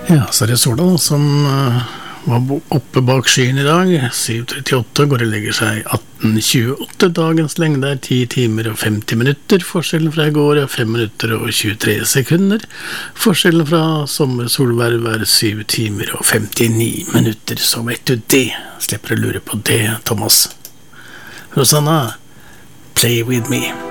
Ja, så det sola da, som var oppe bak skyen I dag, 7:38, går og legger seg 18:28. Dagens lengde 10 timer og 50 minutter. Forskjellen fra I går 5 minutter og 23 sekunder. Forskjellen fra sommersolverv 7 timer og 59 minutter. Så vet du det. Slipper å lure på det, Thomas. Rosanna, play with me.